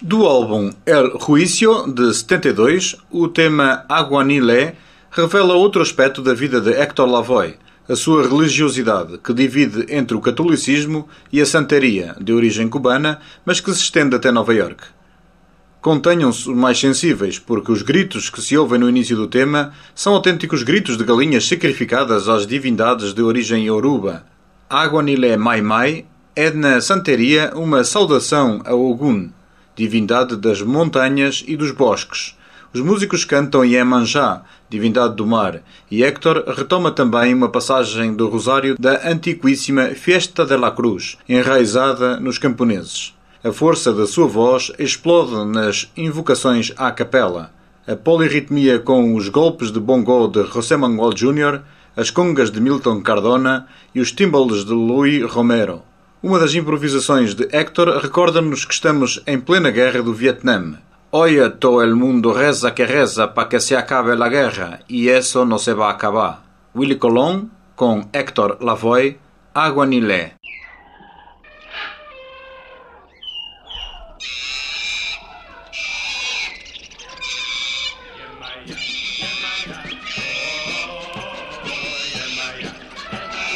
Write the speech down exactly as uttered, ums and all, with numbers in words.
Do álbum El Juicio, de setenta e dois, o tema Agua ni Ley revela outro aspecto da vida de Héctor Lavoe, a sua religiosidade, que divide entre o catolicismo e a santeria, de origem cubana, mas que se estende até Nova Iorque. Contenham-se os mais sensíveis, porque os gritos que se ouvem no início do tema são autênticos gritos de galinhas sacrificadas às divindades de origem Yoruba. Agua ni Ley Mai Mai é, na santeria, uma saudação a Ogun, divindade das montanhas e dos bosques. Os músicos cantam Iemanjá, divindade do mar, e Héctor retoma também uma passagem do Rosário da antiquíssima Fiesta de la Cruz, enraizada nos camponeses. A força da sua voz explode nas invocações à capela. A polirritmia com os golpes de bongo de José Manuel Júnior, as congas de Milton Cardona e os timbales de Luis Romero. Uma das improvisações de Héctor recorda-nos que estamos em plena guerra do Vietnã. Hoy todo el mundo reza que reza para que se acabe la guerra, y eso no se va a acabar. Willie Colón, com Héctor Lavoe, Agua ni Ley.